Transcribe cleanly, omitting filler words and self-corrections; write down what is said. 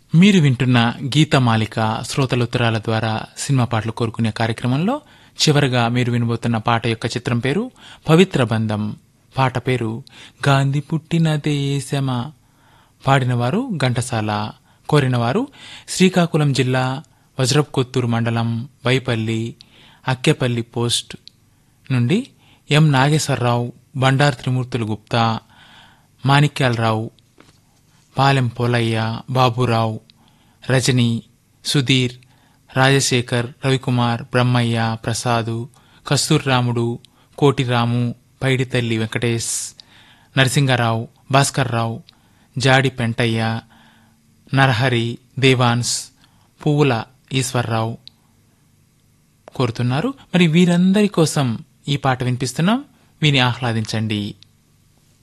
మీరు వింటున్న గీతమాలిక శ్రోతల ఉత్తరాల ద్వారా సినిమా పాటలు కోరుకునే కార్యక్రమంలో చివరగా మీరు వినబోతున్న పాట యొక్క చిత్రం పేరు పవిత్ర బంధం. పాట పేరు గాంధీ పుట్టిన దేశమా. పాడినవారు ఘంటసాల. కోరినవారు శ్రీకాకుళం జిల్లా వజ్రపుకొత్తూరు మండలం వైపల్లి అక్కెపల్లి పోస్ట్ నుండి ఎం నాగేశ్వరరావు, బండారు త్రిమూర్తులు గుప్తా, మాణిక్యాలరావు, పాలెం పోలయ్య, బాబురావు, రజని, సుధీర్, రాజశేఖర్, రవికుమార్, బ్రహ్మయ్య, ప్రసాదు, కస్తూర్రాముడు, కోటిరాము, పైడితల్లి వెంకటేష్, నరసింగరావు, భాస్కర్రావు, జాడి పెంటయ్య, నరహరి, దేవాన్స్, పువ్వుల ఈశ్వర్రావు కోరుతున్నారు. మరి వీరందరి కోసం ఈ పాట వినిపిస్తున్నాం, విని ఆహ్లాదించండి.